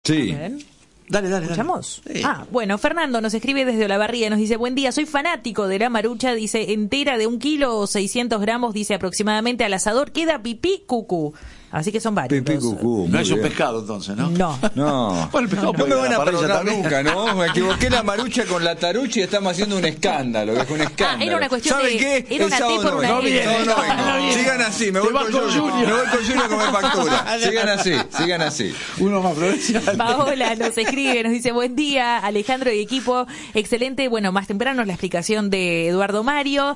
Sí. Dale. ¿Escuchamos? Sí. Bueno, Fernando nos escribe desde Olavarría, nos dice, buen día, soy fanático de la marucha, dice, entera de 1 kilo o 600 gramos, dice aproximadamente al asador, queda pipí cucú. Así que son varios. Pipí cucú. No es un bien. pescado entonces, ¿no? No. No. Bueno, el pescado No me van a parrilla perdonar también. nunca, ¿no? Me equivoqué la marucha con la tarucha y estamos haciendo un escándalo, que es un escándalo. Era una cuestión ¿Saben de- qué? era una El sábado T por no una vengo. L. No vengo. No viene. Sigan así, me Te voy vas con con Junior. Junior. Me voy con Junior a comer factura. Sigan así. Uno más provincial. Paola nos escribe, nos dice, buen día, Alejandro y equipo, excelente, bueno, más temprano la explicación de Eduardo Mario,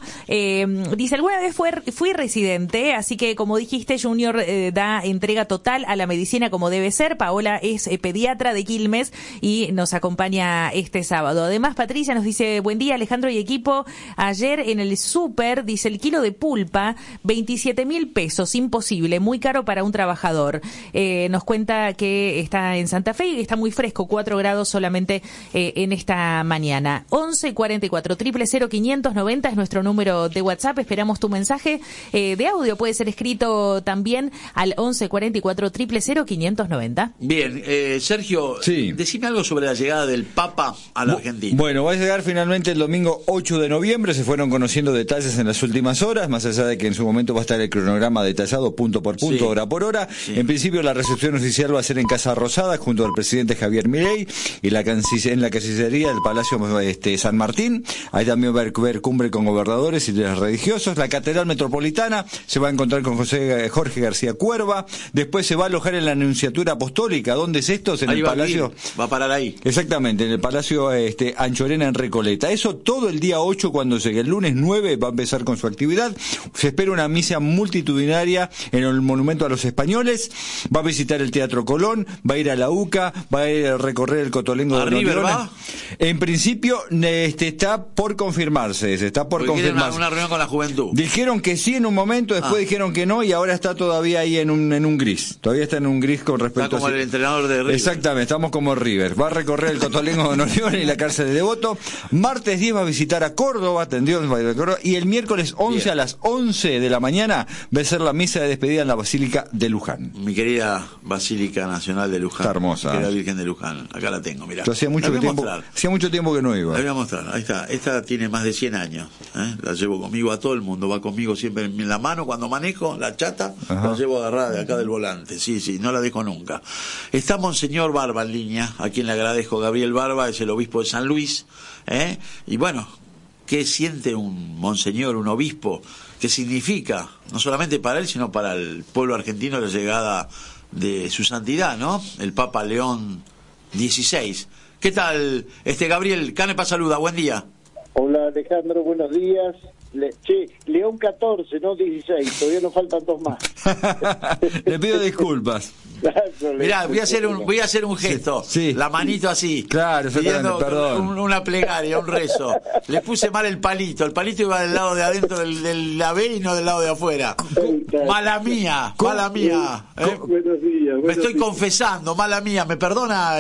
dice, alguna vez fui residente, así que como dijiste, Junior da entrega total a la medicina como debe ser. Paola es pediatra de Quilmes y nos acompaña este sábado. Además, Patricia nos dice, buen día, Alejandro y equipo, ayer en el súper, dice, el kilo de pulpa, 27.000 pesos, imposible, muy caro para un trabajador. Nos cuenta que está en Santa Fe y está muy fresco, 4 grados solamente en esta mañana. 11 44 000 590 es nuestro número de WhatsApp. Esperamos tu mensaje de audio. Puede ser escrito también al 11 44 000 590. Bien, Sergio, Sí. decime algo sobre la llegada del Papa a la Argentina. Bueno, va a llegar finalmente el domingo 8 de noviembre. Se fueron conociendo detalles en las últimas horas, más allá de que en su momento va a estar el cronograma detallado punto por punto, Sí. hora por hora. Sí. En principio la recepción oficial va a ser en Casa Rosada junto al presidente Javier Milei y en la Cancillería del Palacio San Martín. Ahí también va a haber cumbre con gobernadores y líderes religiosos. La Catedral Metropolitana se va a encontrar con Jorge García Cuerva. Después se va a alojar en la Anunciatura Apostólica. ¿Dónde es esto? En Ahí el va Palacio. va a parar ahí. Exactamente, en el Palacio Anchorena en Recoleta. Eso todo el día 8 cuando llegue. El lunes 9 va a empezar con su actividad. Se espera una misa multitudinaria en el Monumento a los Españoles. Va a visitar el Teatro Colón, va a ir a la UCA, va a ir a recorrer el Cotolengo ¿A de River Noriona. va? En principio está por confirmarse, está por Porque quieren confirmarse. una reunión con la juventud. Dijeron que sí en un momento, después dijeron que no y ahora está todavía ahí en un gris. Todavía está en un gris con Está respecto como a... el entrenador de River. Exactamente, estamos como River. Va a recorrer el Cotolengo de Noriona y la cárcel de Devoto. Martes 10 va a visitar a Córdoba, atendió a Córdoba, y el miércoles 11 Bien. a las 11 de la mañana va a ser la misa de despedida en la Basílica de Luján. Mi querida Basílica Nacional de Luján. Está hermosa. Mi querida Virgen de Luján. Acá la tengo, mirá. Yo hacía La mucho voy a tiempo que no La iba. voy a mostrar, ahí está. Esta tiene más de 100 años. La llevo conmigo a todo el mundo. Va conmigo siempre en la mano cuando manejo, la chata, Ajá. la llevo agarrada de acá del volante. Sí, no la dejo nunca. Está Monseñor Barba en línea, a quien le agradezco. Gabriel Barba es el obispo de San Luis. Y bueno, ¿qué siente un monseñor, un obispo? ¿Qué significa? No solamente para él, sino para el pueblo argentino la llegada de su santidad, ¿no? El Papa León XVI. ¿Qué tal, Gabriel? Canepa saluda, buen día. Hola Alejandro, buenos días. León 14, no 16, todavía nos faltan 2 más. Le pido disculpas. Mirá, voy a hacer un gesto. Sí. La manito así. Claro, exactamente, pidiendo perdón. una plegaria, un rezo. Le puse mal el palito. El palito iba del lado de adentro del la B y no del lado de afuera. Mala mía. Buenos días. Me estoy confesando, mala mía. ¿Me perdona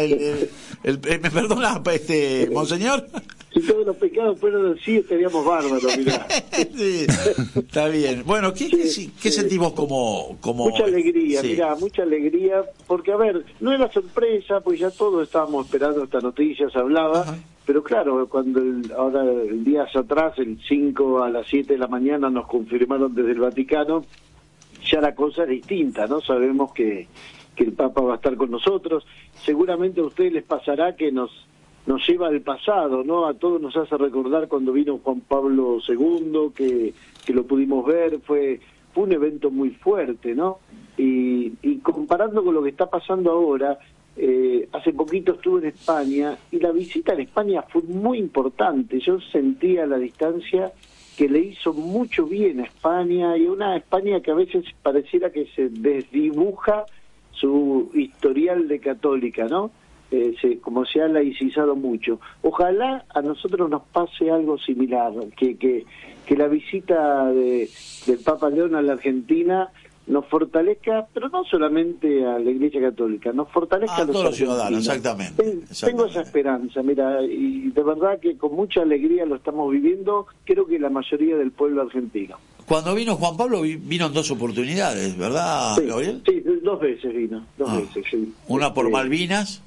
me perdona monseñor? Si todos los pecados fueran así, estaríamos bárbaros, mirá. Sí, está bien. Bueno, ¿qué sentimos como Mucha alegría, sí. mirá, mucha alegría, porque a ver, no era sorpresa, pues ya todos estábamos esperando esta noticia, se hablaba, Ajá. pero claro, cuando ahora días atrás, el 5 a las 7 de la mañana nos confirmaron desde el Vaticano, ya la cosa es distinta, ¿no? Sabemos que el Papa va a estar con nosotros, seguramente a ustedes les pasará que nos lleva al pasado, ¿no? A todos nos hace recordar cuando vino Juan Pablo II, que lo pudimos ver, fue un evento muy fuerte, ¿no? Y comparando con lo que está pasando ahora, hace poquito estuve en España y la visita en España fue muy importante. Yo sentía a la distancia que le hizo mucho bien a España, y una España que a veces pareciera que se desdibuja su historial de católica, ¿no? Como se ha laicizado mucho. Ojalá a nosotros nos pase algo similar, que la visita del Papa León a la Argentina nos fortalezca, pero no solamente a la Iglesia Católica, nos fortalezca A todos los ciudadanos, exactamente. Tengo esa esperanza, mira, y de verdad que con mucha alegría lo estamos viviendo, creo que la mayoría del pueblo argentino. Cuando vino Juan Pablo vino en 2 oportunidades, ¿verdad, Sí, Gabriel? sí, 2 veces vino, 2 veces, sí. Una por Malvinas